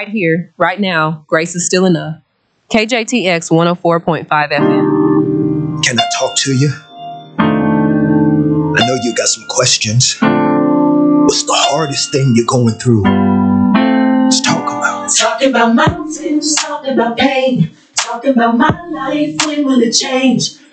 right here, right now. Grace is still enough. KJTX 104.5 FM. Can I talk to you? I know you got some questions. What's the hardest thing you're going through? Let's talk about it. Talking about mountains, talking about pain, talking about my life, when will it change?